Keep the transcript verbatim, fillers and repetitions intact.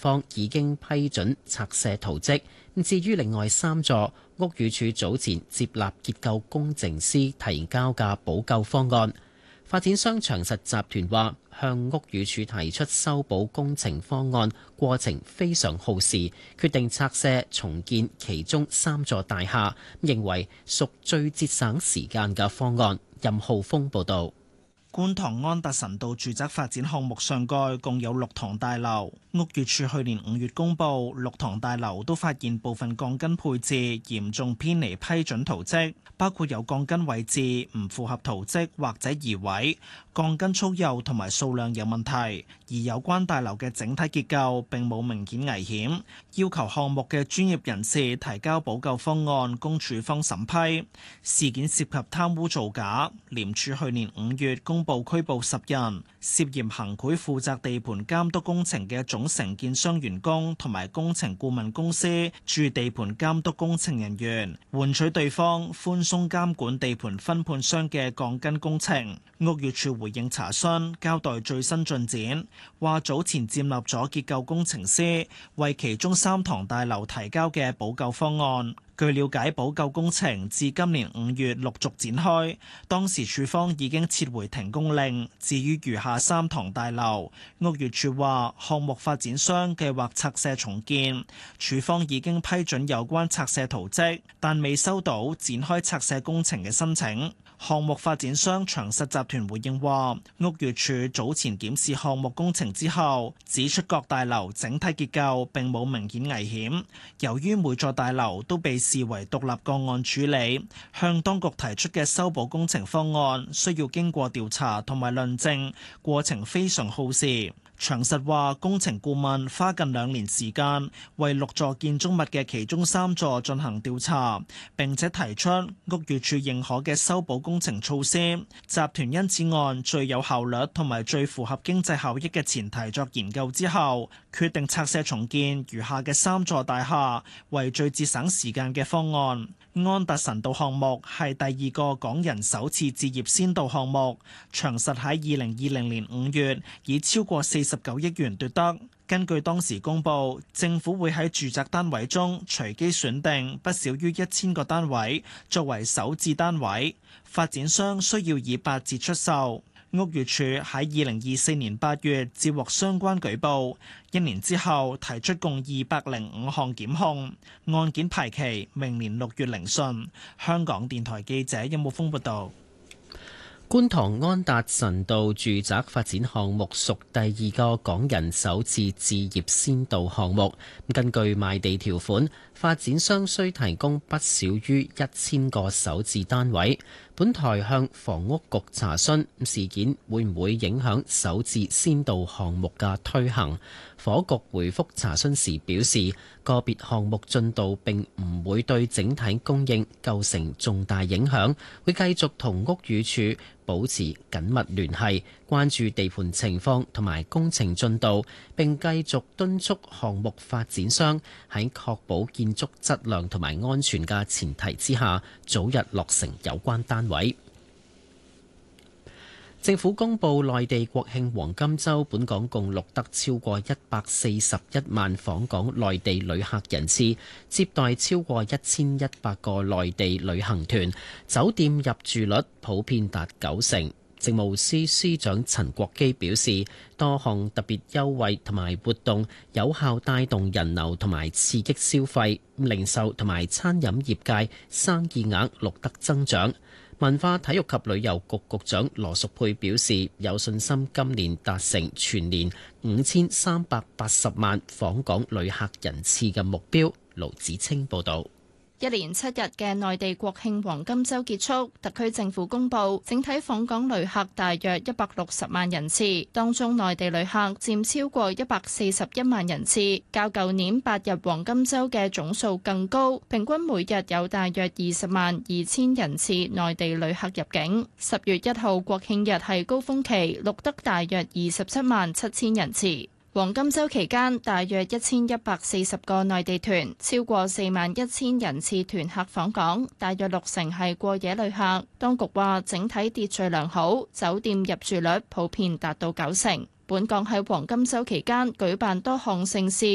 方已經批准拆卸圖則。至於另外三座，屋宇署早前接納結構工程師提交嘅補救方案。發展商長實集團話，向屋宇署提出修補工程方案過程非常耗時，決定拆卸重建其中三座大廈，認為屬最節省時間嘅方案。任浩峰報導。 觀塘安達臣道住宅發展項目上蓋共有六幢大樓，屋宇署去年五月公布，六幢大樓都發現部分鋼筋配置嚴重偏離批准圖則，包括有鋼筋位置唔符合圖則或者移位，鋼筋粗幼同埋數量有問題，而有關大樓嘅整體結構並冇明顯危險，要求項目嘅專業人士提交補救方案供署方審批。事件涉及貪污造假，廉署去年五月公部拘捕十人，涉嫌行賄負責地盤監督工程嘅總承建商員工同埋工程顧問公司駐地盤監督工程人員，換取對方寬鬆監管地盤分判商嘅鋼筋工程。屋宇署回應查詢，交代最新進展，話早前接納咗結構工程師為其中三幢大樓提交嘅補救方案。據了解，補救工程自今年五月陸續展開，當時署方已經撤回停工令。至於餘下三幢大樓，屋宇署話項目發展商計劃拆卸重建，署方已經批准有關拆卸圖則，但未收到展開拆卸工程嘅申請。項目發展商長實集團回應話，屋宇署早前檢視項目工程之後，指出各大樓整體結構並冇明顯危險。由於每座大樓都被視為獨立個案處理，向當局提出嘅修補工程方案需要經過調查同埋論證，過程非常耗時。長實話，工程顧問花近兩年時間為六座建築物嘅其中三座進行調查，並且提出屋宇署認可嘅修補工程措施。集團因此按最有效率同埋最符合經濟效益嘅前提作研究之後，決定拆卸重建餘下嘅三座大廈，為最節省時間嘅方案。安達臣道項目係第二個港人首次置業先導項目，長實喺二零二零年五月以超過四十九億元奪得。根據當時公佈，政府會喺住宅單位中隨機選定不少於一千個單位作為首置單位，發展商需要以八折出售。屋宇署喺二零二四年八月接獲相關舉報，一年之後提出共二百零五項檢控，案件排期明年六月聆訊。香港電台記者任木峰報道。 觀塘安達臣道住宅發展項目屬第二個港人首次置業先導項目。根據賣地條款，發展商需提供不少於一千個首置單位。本台向房屋局查詢事件會唔會影響首置先導項目嘅推行，房屋局回覆查詢時表示，個別項目進度並唔會對整體供應構成重大影響，會繼續同屋宇署保持緊密聯繫，關注地盤情況同埋工程進度，並繼續敦促項目發展商喺確保建築質量同埋安全嘅前提之下，早日落成有關單位。政府公布內地國慶黃金週，本港共錄得超過一百四十一萬訪港內地旅客人次，接待超過一千一百個內地旅行團，酒店入住率普遍達九成。政務司司長陳國基表示，多項特別優惠同埋活動有效帶動人流同埋刺激消費，零售同埋餐飲業界生意額錄得增長。文化體育及旅遊局局長羅淑佩表示，有信心今年達成全年五千三百八十萬訪港旅客人次嘅目標。盧子清報導。 一連七日嘅內地國慶黃金週結束，特區政府公布整體訪港旅客大約一百六十萬人次，當中內地旅客佔超過一百四十一萬人次，較舊年八日黃金週嘅總數更高，平均每日有大約二十萬二千人次內地旅客入境。十月一號國慶日係高峰期，錄得大約二十七萬七千人次。黃金週期間，大約一千一百四十個內地團，超過四萬一千人次團客訪港，大約六成係過夜旅客。當局話整體秩序良好，酒店入住率普遍達到九成。本港喺黃金週期間舉辦多項盛事，